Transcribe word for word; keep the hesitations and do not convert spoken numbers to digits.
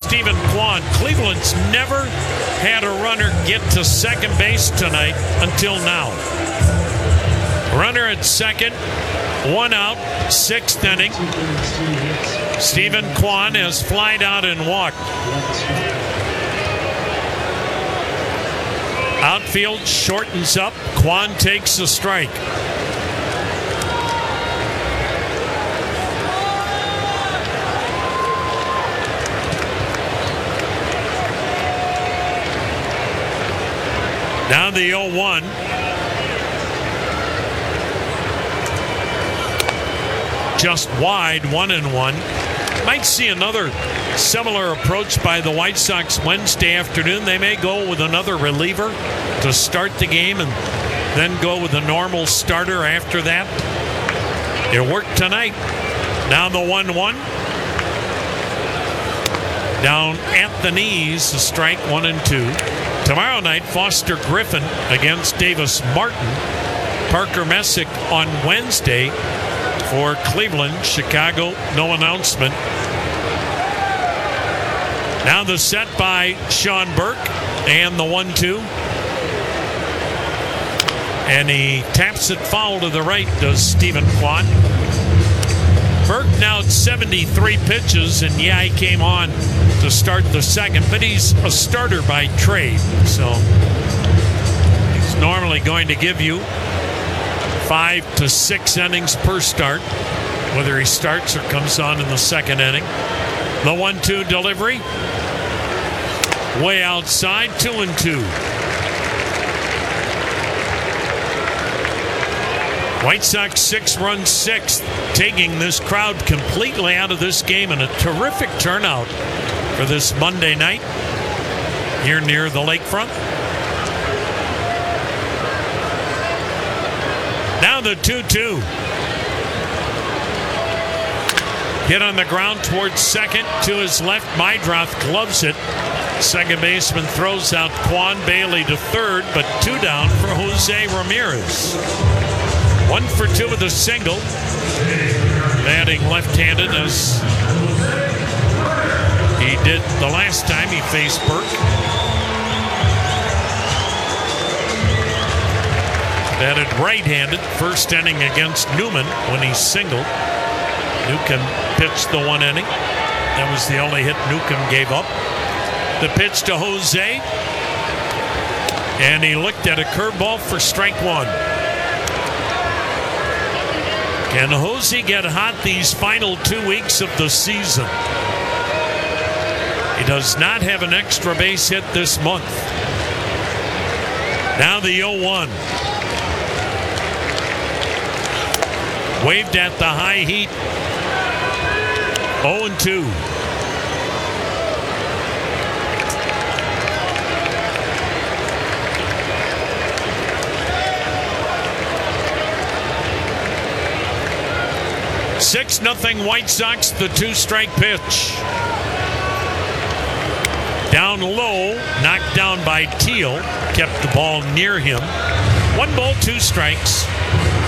Stephen Kwan. Cleveland's never had a runner get to second base tonight until now. Runner at second, one out, sixth inning. Stephen Kwan has flied out and walked. Outfield shortens up. Kwan takes the strike. Now the oh one. Just wide, one and one. Might see another similar approach by the White Sox Wednesday afternoon. They may go with another reliever to start the game and then go with a normal starter after that. It worked tonight. Now the one one. Down at the knees, a strike, one and two. Tomorrow night, Foster Griffin against Davis Martin. Parker Messick on Wednesday for Cleveland. Chicago, no announcement. Now the set by Sean Burke and the one two. And he taps it foul to the right, does Stephen Kwan. Burke now at seventy-three pitches, and yeah, he came on to start the second, but he's a starter by trade, so he's normally going to give you five to six innings per start, whether he starts or comes on in the second inning. The one two delivery. Way outside, two and two. White Sox six run sixth, taking this crowd completely out of this game, and a terrific turnout for this Monday night here near the lakefront. Now the two two. Hit on the ground towards second to his left. Meidroth gloves it. Second baseman throws out Kwan. Bailey to third, but two down for Jose Ramirez. One for two with a single. Batting left-handed as he did the last time he faced Burke. Batted right-handed first inning against Newman when he singled. Newcomb pitched the one inning. That was the only hit Newcomb gave up. The pitch to Jose. And he looked at a curveball for strike one. Can Jose get hot these final two weeks of the season? He does not have an extra base hit this month. Now the oh one. Waved at the high heat. oh and two. six nothing White Sox, the two-strike pitch. Down low, knocked down by Teal. Kept the ball near him. One ball, two strikes.